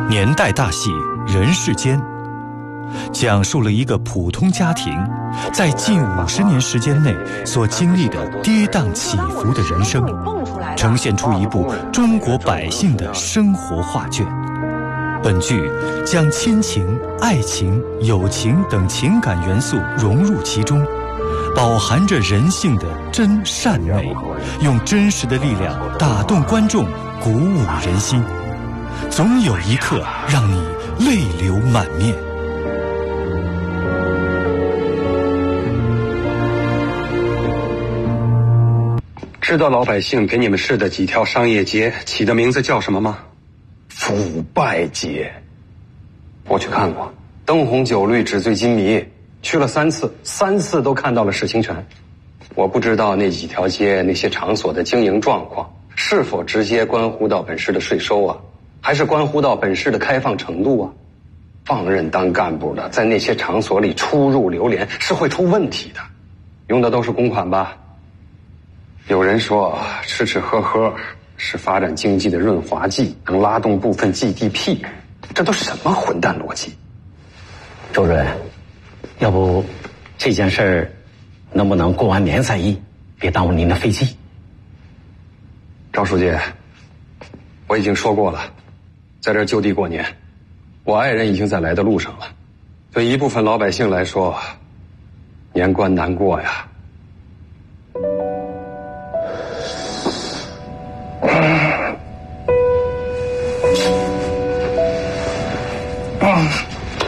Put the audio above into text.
年代大戏《人世间》，讲述了一个普通家庭在近50年时间内所经历的跌宕起伏的人生，呈现出一部中国百姓的生活画卷。本剧将亲情、爱情、友情等情感元素融入其中，饱含着人性的真善美，用真实的力量打动观众，鼓舞人心，总有一刻让你泪流满面。 知道老百姓给你们市的几条商业街起的名字叫什么吗？ 腐败街。 我去看过，灯红酒绿，纸醉金迷，去了3次，3次都看到了事情全。我不知道那几条街那些场所的经营状况是否直接关乎到本市的税收啊，还是关乎到本市的开放程度啊？放任当干部的在那些场所里出入流连是会出问题的。用的都是公款吧？有人说吃吃喝喝是发展经济的润滑剂，能拉动部分 GDP， 这都什么混蛋逻辑？ 周主任，要不这件事儿能不能过完年再议，别耽误您的飞机？ 赵书记，我已经说过了，在这儿就地过年，我爱人已经在来的路上了。对一部分老百姓来说，年关难过呀。